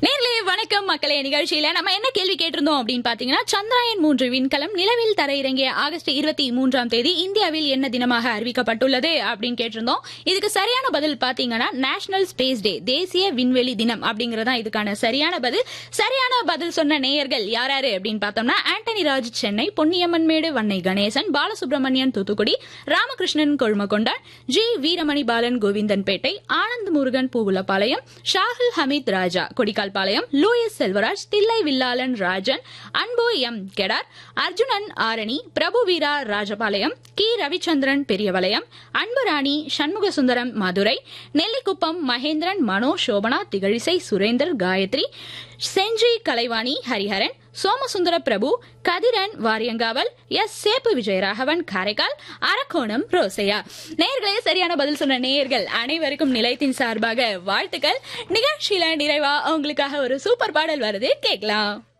நேர்களே வணக்கம் மக்களே. நிகழ்ச்சியில நம்ம என்ன கேள்வி கேட்டிருந்தோம் அப்படின்னு பாத்தீங்கன்னா, சந்திராயன் 3 விண்கலம் நிலவில் தரையிறங்கிய ஆகஸ்ட் 23 இந்தியாவில் என்ன தினமாக அறிவிக்கப்பட்டுள்ளது அப்படின்னு கேட்டிருந்தோம். இதுக்கு சரியான பதில் பாத்தீங்கன்னா நேஷனல் ஸ்பேஸ் டே, தேசிய விண்வெளி தினம் அப்படிங்கறதா இதுக்கான சரியான பதில். சரியான பதில் சொன்ன நேயர்கள் யாராரு அப்படின்னு பார்த்தோம்னா, ஆண்டனி ராஜ் சென்னை, பொன்னியம்மன்மேடு வன்னை கணேசன், பாலசுப்ரமணியன் தூத்துக்குடி, ராமகிருஷ்ணன் கொழுமகொண்டான், ஜி வீரமணி பாலன் கோவிந்தன்பேட்டை, ஆனந்த் முருகன் பூவுலப்பாளையம், ஷாஹில் ஹமீத் ராஜா கொடிக்கால்பாளையம், லூயிஸ் செல்வராஜ், தில்லை வில்லாளன் ராஜன், அன்பு எம் கெடார், அர்ஜுனன் ஆரணி, பிரபு வீரா ராஜபாளையம், கி ரவிச்சந்திரன் பெரியவளையம், அன்புராணி, சண்முகசுந்தரம் மதுரை, நெல்லிக்குப்பம் மகேந்திரன், மனோ, சோபனா, திகழிசை, சுரேந்தர், காயத்ரி, செஞ்சி கலைவாணி, ஹரிஹரன், சோமசுந்தர பிரபு, கதிரன் வாரியங்காவல், எஸ் சேப்பு விஜயராகவன் காரைக்கால், அரக்கோணம் ரோசையா. நேயர்களே, சரியான பதில் சொன்ன நேயர்கள் அனைவருக்கும் நிலையத்தின் சார்பாக வாழ்த்துக்கள். நிகழ்ச்சியில நிறைவா உங்களுக்காக ஒரு சூப்பர் பாடல் வருது, கேட்கலாம்.